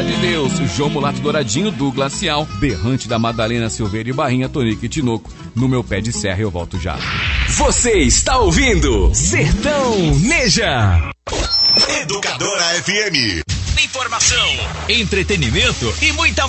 de Deus, João Mulato Douradinho do Glacial, Berrante da Madalena Silveira e Barrinha, Tonico e Tinoco. No meu pé de serra eu volto já. Você está ouvindo Sertão Neja. Educadora FM. Informação, entretenimento e muita